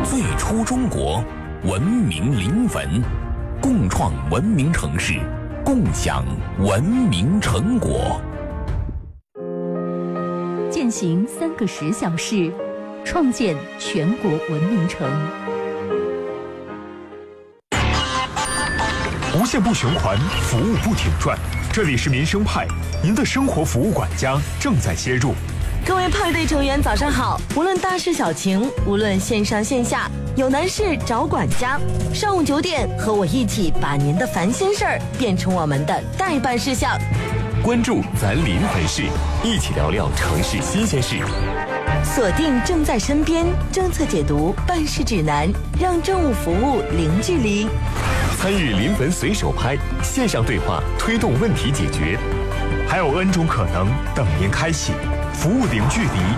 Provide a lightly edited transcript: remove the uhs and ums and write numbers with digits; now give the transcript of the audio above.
最初中国，文明临汾，共创文明城市，共享文明成果。 践行3个10小时，创建全国文明城。 无限不循环，服务不停转。这里是民生派，您的生活服务管家正在切入。 各位派对成员早上好，无论大事小情，无论线上线下，有难事找管家。上午9点，和我一起把您的烦心事儿变成我们的待办事项。 关注咱临汾市，一起聊聊城市新鲜事。 锁定正在身边政策解读办事指南，让政务服务零距离。 参与临汾随手拍线上对话，推动问题解决。 还有 N 种可能等您开启，服务零距离。